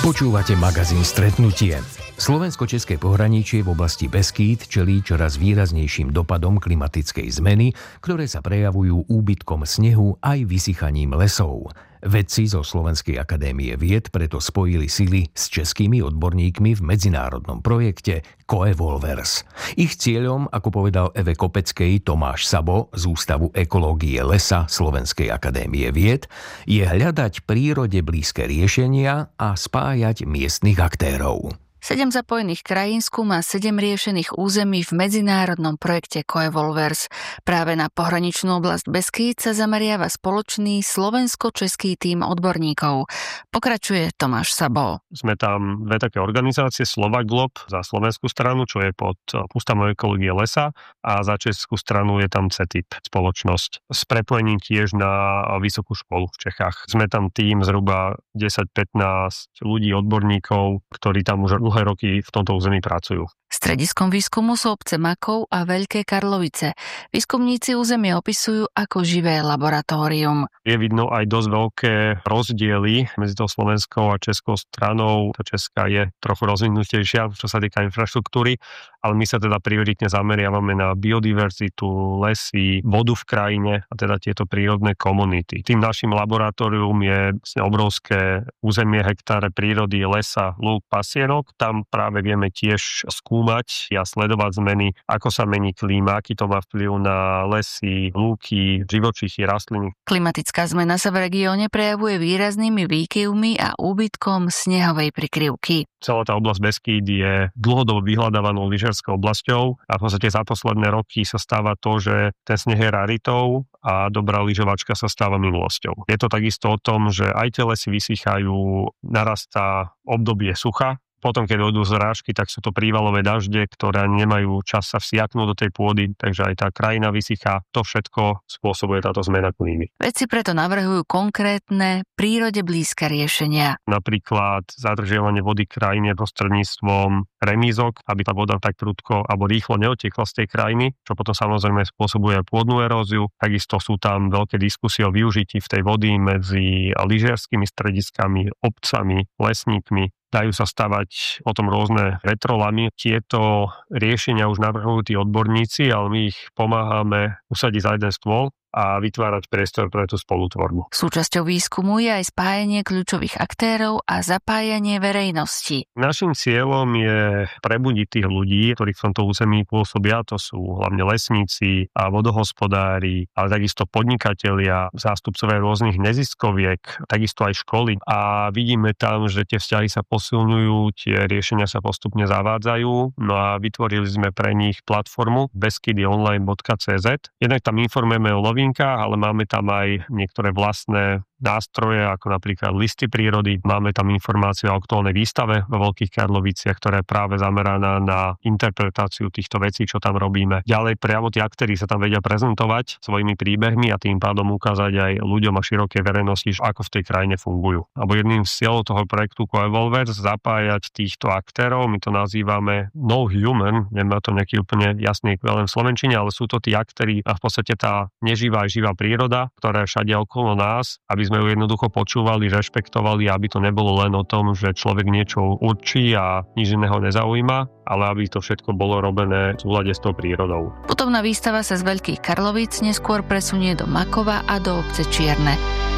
Počúvate magazín Stretnutie. Slovensko-české pohraničie v oblasti Beskýd čelí čoraz výraznejším dopadom klimatickej zmeny, ktoré sa prejavujú úbytkom snehu aj vysychaním lesov. Vedci zo Slovenskej akadémie vied preto spojili sily s českými odborníkmi v medzinárodnom projekte Coevolvers. Ich cieľom, ako povedal Eve Kopeckej Tomáš Sabo z Ústavu ekológie lesa Slovenskej akadémie vied, je hľadať prírode blízke riešenia a spájať miestnych aktérov. 7 zapojených krajín skúma 7 riešených území v medzinárodnom projekte Coevolvers. Práve na pohraničnú oblasť Beskýd sa zameriava spoločný slovensko-český tím odborníkov. Pokračuje Tomáš Sabo. Sme tam dve také organizácie, Slovaglob za slovenskú stranu, čo je pod Ústavom ekológie lesa, a za českú stranu je tam CETIP, spoločnosť s prepojením tiež na vysokú školu v Čechách. Sme tam tím zhruba 10-15 ľudí, odborníkov, ktorí tam už dlhé roky v tomto území pracujú. Strediskom výskumu sú obce Makov a Veľké Karlovice. Výskumníci územie opisujú ako živé laboratórium. Je vidno aj dosť veľké rozdiely medzi tou slovenskou a českou stranou. Tá česká je trochu rozvinutejšia, čo sa týka infraštruktúry, ale my sa teda prioritne zameriavame na biodiverzitu, lesy, vodu v krajine a teda tieto prírodné komunity. Tým našim laboratórium je obrovské územie, hektáre prírody, lesa, lúk, pasienok. Tam práve vieme tiež skúmať a sledovať zmeny, ako sa mení klíma, aký to má vplyv na lesy, lúky, živočichy, rastliny. Klimatická zmena sa v regióne prejavuje výraznými výkyvmi a úbytkom snehovej prikryvky. Celá tá oblasť Beskýd je dlhodobo vyhľadávanou lyžiarskou oblasťou a v podstate za posledné roky sa stáva to, že ten sneh je raritou a dobrá lyžovačka sa stáva minulosťou. Je to takisto o tom, že aj tie lesy vysychajú, narastá obdobie sucha. Potom, keď dojdú zrážky, tak sú to prívalové dažde, ktoré nemajú čas sa vsiaknúť do tej pôdy, takže aj tá krajina vysychá. To všetko spôsobuje táto zmena klímy. Vedci preto navrhujú konkrétne prírode blízke riešenia. Napríklad zadržiavanie vody krajine prostredníctvom remízok, aby tá voda tak prudko alebo rýchlo neotiekla z tej krajiny, čo potom samozrejme spôsobuje pôdnu eróziu. Takisto sú tam veľké diskusie o využití v tej vody medzi lyžiarskymi strediskami, obcami, lesníkmi. Dajú sa stavať potom rôzne vetrolamy. Tieto riešenia už navrhujú tí odborníci, ale my ich pomáhame usadiť za jeden stôl a vytvárať priestor pre tú spolutvorbu. Súčasťou výskumu je aj spájanie kľúčových aktérov a zapájanie verejnosti. Naším cieľom je prebudiť tých ľudí, ktorí v tomto území pôsobia. To sú hlavne lesníci a vodohospodári, ale takisto podnikatelia, zástupcovia rôznych neziskoviek, takisto aj školy. A vidíme tam, že tie vzťahy sa posilňujú, tie riešenia sa postupne zavádzajú. No a vytvorili sme pre nich platformu beskydionline.cz. Jednak tam informujeme o novinkách, ale máme tam aj niektoré vlastné nástroje, ako napríklad listy prírody. Máme tam informáciu o aktuálnej výstave vo Veľkých Karloviciach, ktorá je práve zameraná na interpretáciu týchto vecí, čo tam robíme. Ďalej priamo tí aktéri sa tam vedia prezentovať svojimi príbehmi a tým pádom ukázať aj ľuďom a širokej verejnosti, ako v tej krajine fungujú. Alebo jedným z cieľov toho projektu Coevolvers zapájať týchto aktérov, my to nazývame no human, nemá to nejaký úplne jasný len v slovenčine, ale sú to tí aktéri a v podstate tá neživá aj živá príroda, ktorá je všade okolo nás, aby sme ju jednoducho počúvali, rešpektovali, aby to nebolo len o tom, že človek niečo určí a nič iného nezaujíma, ale aby to všetko bolo robené v súlade s tou prírodou. Putovná výstava sa z Veľkých Karlovíc neskôr presunie do Makova a do obce Čierne.